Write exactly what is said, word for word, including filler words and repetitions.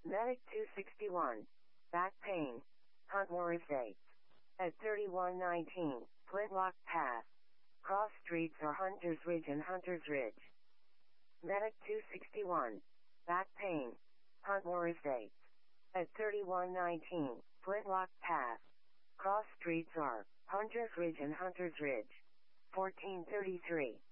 Medic two sixty-one. Back pain. Huntmore Estates. At thirty-one nineteen, Flintlock Path. Cross streets are Hunters Ridge and Hunters Ridge. Medic two sixty-one. Back pain. Huntmore Estates. At thirty-one nineteen, Flintlock Path. Cross streets are Hunters Ridge and Hunters Ridge. fourteen thirty-three.